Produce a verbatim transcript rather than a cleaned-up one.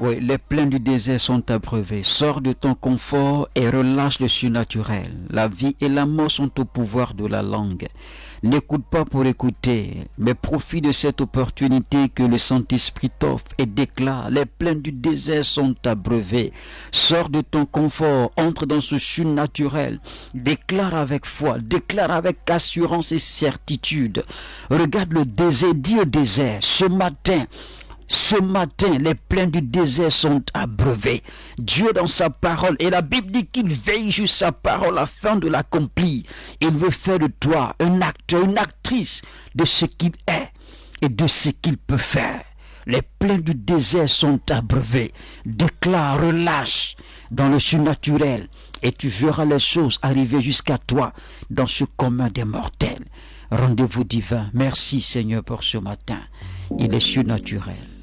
Oui, les plaines du désert sont abreuvées. Sors de ton confort et relâche le surnaturel. La vie et la mort sont au pouvoir de la langue. N'écoute pas pour écouter, mais profite de cette opportunité que le Saint-Esprit t'offre et déclare: les plaines du désert sont abreuvées. Sors de ton confort, entre dans ce surnaturel. Déclare avec foi, déclare avec assurance et certitude. Regarde le désert, dis au désert: ce matin, Ce matin, les plaines du désert sont abreuvées. Dieu dans sa parole, et la Bible dit qu'il veille sur sa parole afin de l'accomplir. Il veut faire de toi un acteur, une actrice de ce qu'il est et de ce qu'il peut faire. Les plaines du désert sont abreuvées. Déclare, relâche dans le surnaturel et tu verras les choses arriver jusqu'à toi dans ce commun des mortels. Rendez-vous divin. Merci Seigneur pour ce matin. Il est surnaturel.